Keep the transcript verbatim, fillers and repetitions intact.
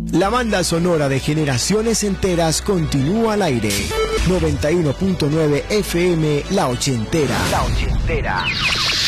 La banda sonora de generaciones enteras continúa al aire. noventa y uno punto nueve F M La Ochentera. La Ochentera.